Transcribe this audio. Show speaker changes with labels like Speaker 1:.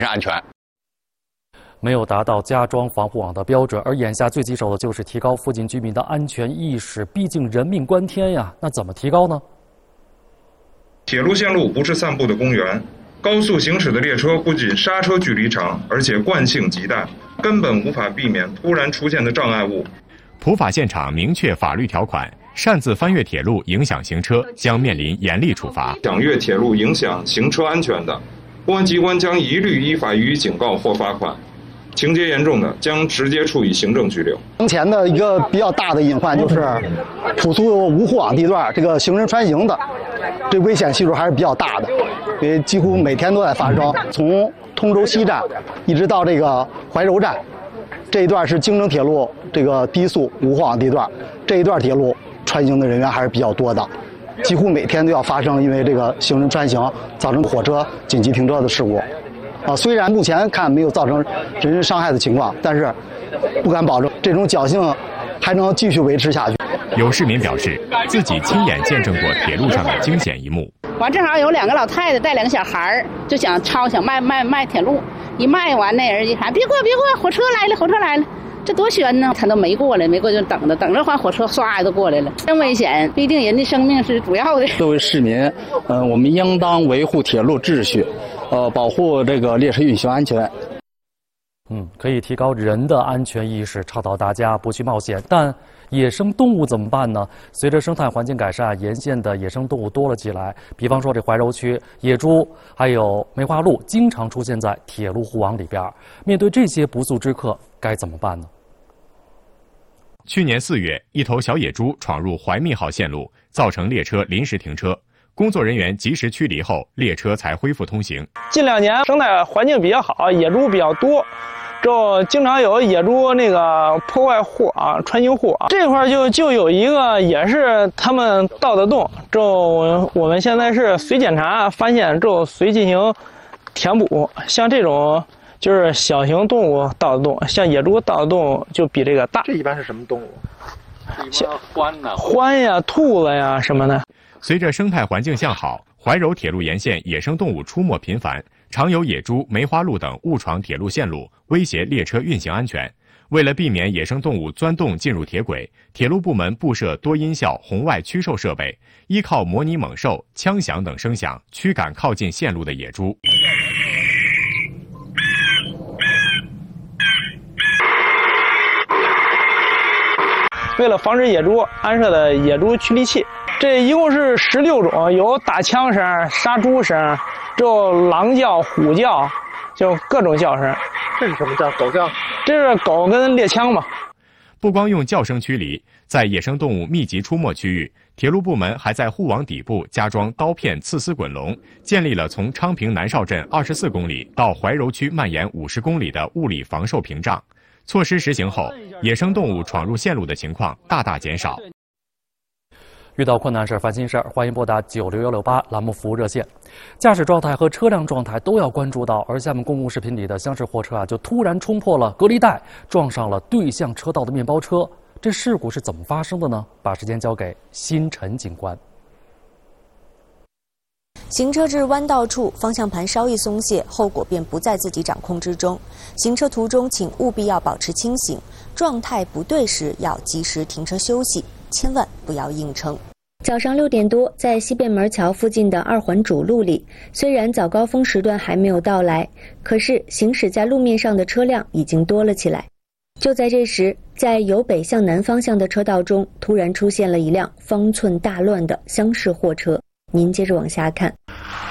Speaker 1: 安全。
Speaker 2: 没有达到加装防护网的标准，而眼下最棘手的就是提高附近居民的安全意识。毕竟人命关天呀，那怎么提高呢？
Speaker 3: 铁路线路不是散步的公园，高速行驶的列车不仅刹车距离长，而且惯性极大，根本无法避免突然出现的障碍物。
Speaker 4: 普法现场明确法律条款，擅自翻越铁路影响行车，将面临严厉处罚。
Speaker 3: 想越铁路影响行车安全的，公安机关将一律依法予以警告或罚款。情节严重的，将直接处以行政拘留。
Speaker 5: 当前的一个比较大的隐患就是普速无护网地段，这个行人穿行的，这危险系数还是比较大的，因为几乎每天都在发生。从通州西站一直到这个怀柔站，这一段是京承铁路这个低速无护网地段，这一段铁路穿行的人员还是比较多的，几乎每天都要发生因为这个行人穿行造成火车紧急停车的事故。虽然目前看没有造成人身伤害的情况，但是不敢保证这种侥幸还能继续维持下去。
Speaker 4: 有市民表示，自己亲眼见证过铁路上的惊险一幕。
Speaker 6: 完正好有2个老太太带2个小孩就想卖铁路，一卖完那人一喊别过，火车来了。这多悬呢！他都没过来就等着换火车，唰就过来了，真危险！毕竟人的生命是主要的。
Speaker 7: 作为市民，我们应当维护铁路秩序，保护这个列车运行安全。
Speaker 2: 可以提高人的安全意识，倡导大家不去冒险。但野生动物怎么办呢？随着生态环境改善，沿线的野生动物多了起来。比方说这怀柔区野猪，还有梅花鹿，经常出现在铁路护网里边。面对这些不速之客，该怎么办呢？
Speaker 4: 去年4月，一头小野猪闯入怀密号线路，造成列车临时停车。工作人员及时驱离后，列车才恢复通行。
Speaker 8: 近2年生态环境比较好，野猪比较多，就经常有野猪那个破坏护网、穿行护网。这块就有一个也是他们盗的洞，我们现在是随检查发现随进行填补。像这种就是小型动物盗的洞，像野猪盗的洞就比这个大。
Speaker 9: 这一般是什么动物？
Speaker 8: 像獾呀、兔子呀什么的。
Speaker 4: 随着生态环境向好，怀柔铁路沿线野生动物出没频繁，常有野猪、梅花鹿等误闯铁路线路，威胁列车运行安全。为了避免野生动物钻洞进入铁轨，铁路部门布设多音效红外驱兽设备，依靠模拟猛兽、枪响等声响驱赶靠近线路的野猪。
Speaker 8: 为了防止野猪，安设的野猪驱离器。这一共是16种，有打枪声、杀猪声，狼叫、虎叫，就各种叫声。
Speaker 9: 这是什么叫？狗叫？
Speaker 8: 这是狗跟猎枪嘛。
Speaker 4: 不光用叫声驱离，在野生动物密集出没区域，铁路部门还在护网底部加装刀片刺丝滚笼，建立了从昌平南邵镇24公里到怀柔区蔓延50公里的物理防兽屏障。措施实行后，野生动物闯入线路的情况大大减少。
Speaker 2: 遇到困难事儿、烦心事儿，欢迎拨打96168栏目服务热线。驾驶状态和车辆状态都要关注到。而下面公共视频里的厢式货车就突然冲破了隔离带，撞上了对向车道的面包车。这事故是怎么发生的呢？把时间交给辛晨警官。
Speaker 10: 行车至弯道处，方向盘稍一松懈，后果便不在自己掌控之中。行车途中，请务必要保持清醒，状态不对时要及时停车休息，千万不要硬撑。早上6点多，在西便门桥附近的2环主路里，虽然早高峰时段还没有到来，可是行驶在路面上的车辆已经多了起来。就在这时，在由北向南方向的车道中，突然出现了一辆方寸大乱的厢式货车。您接着往下看。